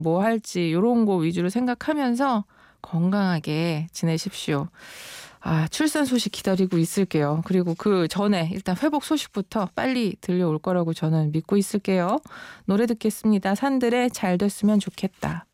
뭐 할지 이런 거 위주로 생각하면서 건강하게 지내십시오. 출산 소식 기다리고 있을게요. 그리고 그 전에 일단 회복 소식부터 빨리 들려올 거라고 저는 믿고 있을게요. 노래 듣겠습니다. 산들의 잘 됐으면 좋겠다.